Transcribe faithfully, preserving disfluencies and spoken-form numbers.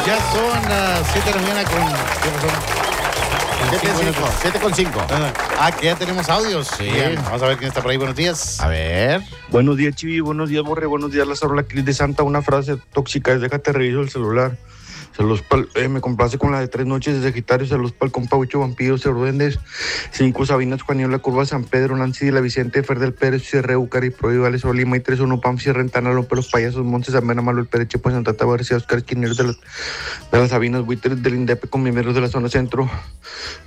Ya son las siete de la mañana con... siete con cinco. Ah, que ya tenemos audios. Sí. Bien, vamos a ver quién está por ahí. Buenos días. A ver. Buenos días, Chivi. Buenos días, Borre. Buenos días, Lázaro, la Cris de Santa. Una frase tóxica es: déjate reviso el celular. Saludos pa'l, eh, me complace con la de Tres Noches de Sagitario. Saludos para el compa Huicho Vampiro, Cerro Duendes, Cinco Sabinas, Juanillo, La Curva, San Pedro, Nancy de la Vicente, Fer del Pérez, C R U, Cari, Proyo, Vales, Olima y tres uno, Pam, Sierra, Rentana, López, Los Payasos, Montes, Amena, Malo, El Pereche, pues Santa Taba, García, Oscar, Esquineros de las, de las Sabinas, Buitres del Indepe, con miembros de la zona centro.